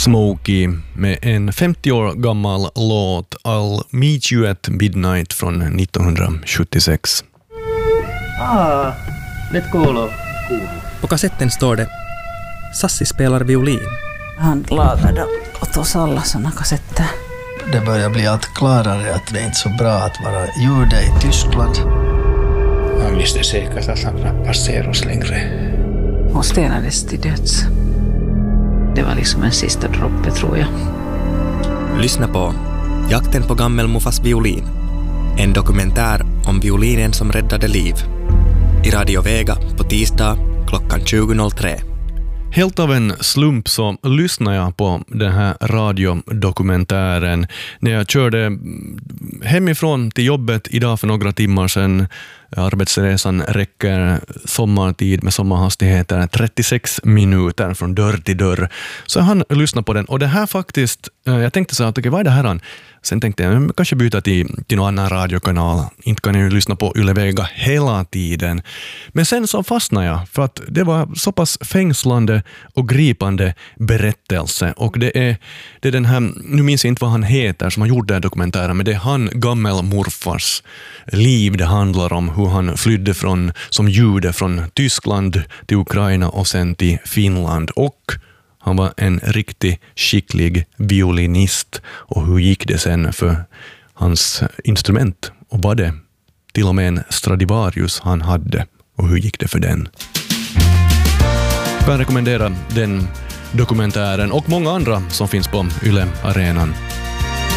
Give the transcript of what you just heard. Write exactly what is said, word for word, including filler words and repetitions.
Smokey med en femtio år gammal låt I'll Meet You at Midnight från nittonhundrasjuttiosex. Ah, nyt kuuluu. På kassetten står det Sassi spelar violin. Han lagade åt oss alla såna kassetter. Det börjar bli allt klarare att det är inte så bra att vara jude i Tyskland. Han visste säkert att han knappast ser oss längre. Hon stenades till döds. Det var liksom en sista droppe, tror jag. Lyssna på Jakten på gammelmuffas violin. En dokumentär om violinen som räddade liv. I Radio Vega på tisdag klockan tjugo noll tre. Helt av en slump så lyssnade jag på den här radiodokumentären när jag körde hemifrån till jobbet idag för några timmar sedan. Arbetsresan räcker sommartid med sommarhastigheter trettiosex minuter från dörr till dörr. Så jag hann lyssna på den. Och det här faktiskt, jag tänkte så att okej, vad är det här? Sen tänkte jag kanske byta till, till någon annan radiokanal. Inte kan jag ju lyssna på Yle Vega hela tiden. Men sen så fastnade jag för att det var så pass fängslande och gripande berättelse. Och det är, det är den här, nu minns jag inte vad han heter som har gjort den här dokumentären, men det är han gammelmorfars liv det handlar om. Hur han flydde från, som jude från Tyskland till Ukraina och sen till Finland. Och han var en riktigt skicklig violinist. Och hur gick det sen för hans instrument? Och var det till och med en Stradivarius han hade? Och hur gick det för den? Jag kan rekommendera den dokumentären och många andra som finns på Yle Arenan.